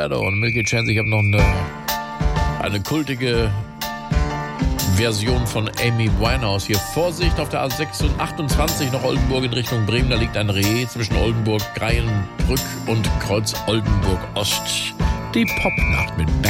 Colorado und Milky Chance. Ich habe noch eine kultige Version von Amy Winehouse. Hier Vorsicht auf der A28 nach Oldenburg in Richtung Bremen. Da liegt ein Reh zwischen Oldenburg, Greienbrück und Kreuz Oldenburg Ost. Die Popnacht mit Beck.